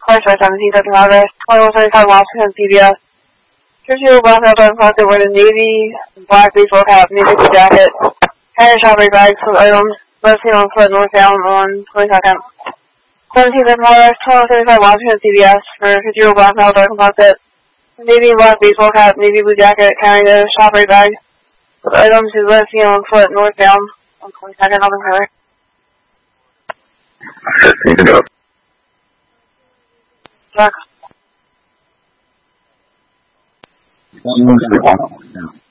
Clarksville 17th of August, 2135 Washington, CBS. 52 Blackmail Dark Closet where the navy black baseball cap, navy blue jacket, and shopping bags full of items, left seen on foot northbound on 22nd. 17th of August, 2135 Washington, CBS. For 50 Blackmail Dark Closet, navy black baseball cap, navy blue jacket, carrying a shopping bag with items is left seen on foot northbound on 22nd of November. You can go. Jack. That moves the